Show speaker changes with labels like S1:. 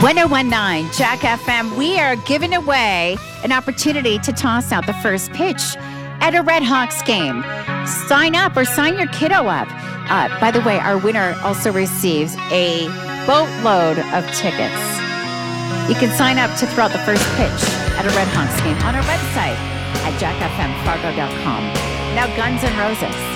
S1: 1019 Jack FM. We are giving away an opportunity to toss out the first pitch at a Red Hawks game. Sign up or sign your kiddo up. By the way, our winner also receives a boatload of tickets. You can sign up to throw out the first pitch at a Red Hawks game on our website at jackfmfargo.com. Now, Guns N' Roses.